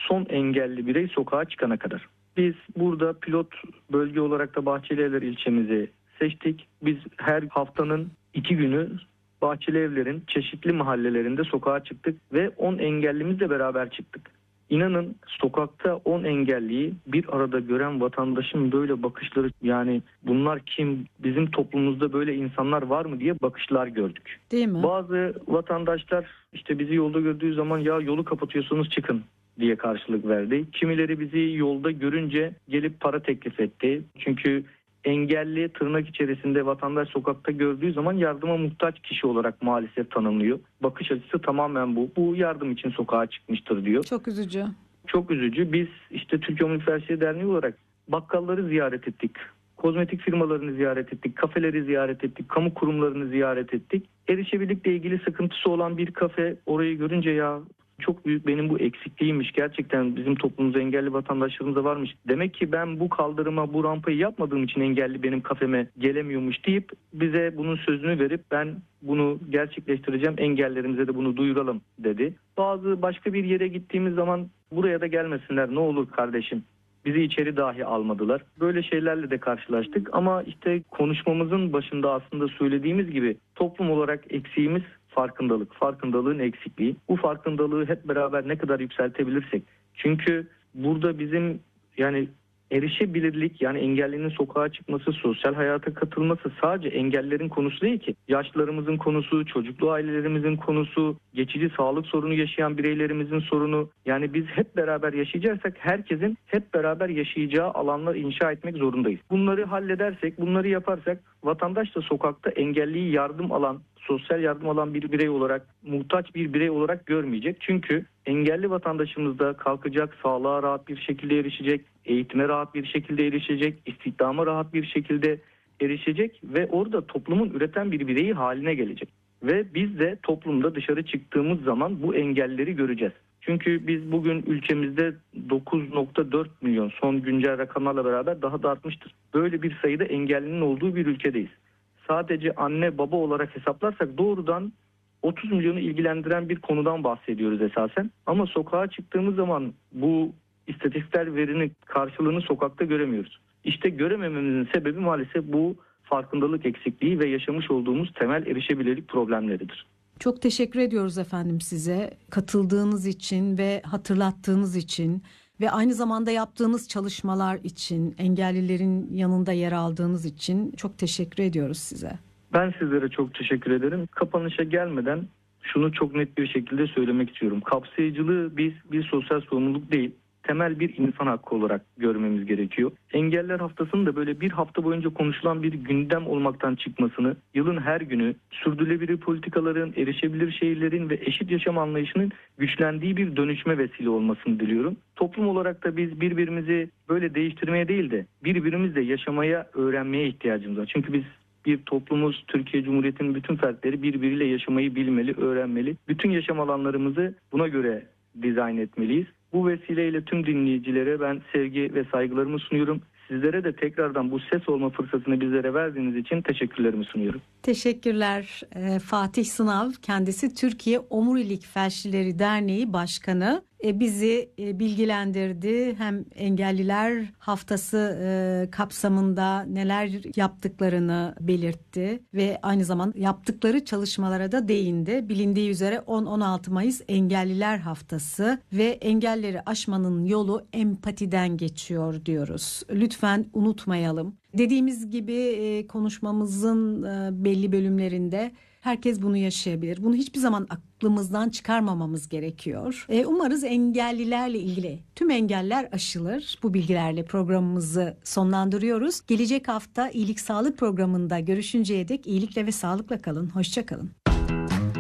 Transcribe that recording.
son engelli birey sokağa çıkana kadar. Biz burada pilot bölge olarak da Bahçelievler ilçemizi seçtik. Biz her haftanın 2 günü Bahçelievler'in çeşitli mahallelerinde sokağa çıktık ve 10 engellimizle beraber çıktık. İnanın sokakta 10 engelliyi bir arada gören vatandaşın böyle bakışları, yani bunlar kim, bizim toplumumuzda böyle insanlar var mı diye bakışlar gördük. Değil mi? Bazı vatandaşlar işte bizi yolda gördüğü zaman ya yolu kapatıyorsunuz çıkın diye karşılık verdi. Kimileri bizi yolda görünce gelip para teklif etti. Çünkü engelli tırnak içerisinde vatandaş sokakta gördüğü zaman yardıma muhtaç kişi olarak maalesef tanımlıyor. Bakış açısı tamamen bu. Bu yardım için sokağa çıkmıştır diyor. Çok üzücü. Çok üzücü. Biz işte Türkiye Omurilik Felçleri Derneği olarak bakkalları ziyaret ettik. Kozmetik firmalarını ziyaret ettik. Kafeleri ziyaret ettik. Kamu kurumlarını ziyaret ettik. Erişebilirlikle ilgili sıkıntısı olan bir kafe, orayı görünce ya çok büyük benim bu eksikliğiymiş. Gerçekten bizim toplumumuzda engelli vatandaşlarımız da varmış. Demek ki ben bu kaldırıma, bu rampayı yapmadığım için engelli benim kafeme gelemiyormuş deyip bize bunun sözünü verip ben bunu gerçekleştireceğim, engellerimize de bunu duyuralım dedi. Bazı başka bir yere gittiğimiz zaman buraya da gelmesinler ne olur kardeşim. Bizi içeri dahi almadılar. Böyle şeylerle de karşılaştık ama işte konuşmamızın başında aslında söylediğimiz gibi toplum olarak eksiğimiz farkındalık, farkındalığın eksikliği. Bu farkındalığı hep beraber ne kadar yükseltebilirsek. Çünkü burada bizim yani erişebilirlik, yani engellinin sokağa çıkması, sosyal hayata katılması sadece engellerin konusu değil ki. Yaşlılarımızın konusu, çocuklu ailelerimizin konusu, geçici sağlık sorunu yaşayan bireylerimizin sorunu. Yani biz hep beraber yaşayacaksak herkesin hep beraber yaşayacağı alanlar inşa etmek zorundayız. Bunları halledersek, bunları yaparsak vatandaş da sokakta engelliyi yardım alan, sosyal yardım alan bir birey olarak, muhtaç bir birey olarak görmeyecek. Çünkü engelli vatandaşımız da kalkacak, sağlığa rahat bir şekilde erişecek, eğitime rahat bir şekilde erişecek, istihdama rahat bir şekilde erişecek ve orada toplumun üreten bir bireyi haline gelecek. Ve biz de toplumda dışarı çıktığımız zaman bu engelleri göreceğiz. Çünkü biz bugün ülkemizde 9,4 milyon, son güncel rakamlarla beraber daha da artmıştır. Böyle bir sayıda engellinin olduğu bir ülkedeyiz. Sadece anne baba olarak hesaplarsak doğrudan 30 milyonu ilgilendiren bir konudan bahsediyoruz esasen. Ama sokağa çıktığımız zaman bu istatistiksel verinin karşılığını sokakta göremiyoruz. İşte göremememizin sebebi maalesef bu farkındalık eksikliği ve yaşamış olduğumuz temel erişebilirlik problemleridir. Çok teşekkür ediyoruz efendim size katıldığınız için ve hatırlattığınız için ve aynı zamanda yaptığınız çalışmalar için, engellilerin yanında yer aldığınız için çok teşekkür ediyoruz size. Ben sizlere çok teşekkür ederim. Kapanışa gelmeden şunu çok net bir şekilde söylemek istiyorum. Kapsayıcılığı biz bir sosyal sorumluluk değil, temel bir insan hakkı olarak görmemiz gerekiyor. Engeller Haftası'nın da böyle bir hafta boyunca konuşulan bir gündem olmaktan çıkmasını, yılın her günü sürdürülebilir politikaların, erişebilir şehirlerin ve eşit yaşam anlayışının güçlendiği bir dönüşme vesile olmasını diliyorum. Toplum olarak da biz birbirimizi böyle değiştirmeye değil de birbirimizle yaşamaya, öğrenmeye ihtiyacımız var. Çünkü biz bir toplumuz, Türkiye Cumhuriyeti'nin bütün fertleri birbiriyle yaşamayı bilmeli, öğrenmeli. Bütün yaşam alanlarımızı buna göre dizayn etmeliyiz. Bu vesileyle tüm dinleyicilere ben sevgi ve saygılarımı sunuyorum. Sizlere de tekrardan bu ses olma fırsatını bizlere verdiğiniz için teşekkürlerimi sunuyorum. Teşekkürler. Fatih Sınav, kendisi Türkiye Omurilik Felçlileri Derneği Başkanı. Bizi bilgilendirdi. Hem Engelliler Haftası kapsamında neler yaptıklarını belirtti ve aynı zamanda yaptıkları çalışmalara da değindi. Bilindiği üzere 10-16 Mayıs Engelliler Haftası ve engelleri aşmanın yolu empatiden geçiyor diyoruz. Lütfen unutmayalım. Dediğimiz gibi konuşmamızın belli bölümlerinde herkes bunu yaşayabilir. Bunu hiçbir zaman aklımızdan çıkarmamamız gerekiyor. Umarız engellilerle ilgili tüm engeller aşılır. Bu bilgilerle programımızı sonlandırıyoruz. Gelecek hafta İyilik Sağlık programında görüşünceye dek iyilikle ve sağlıkla kalın. Hoşça kalın.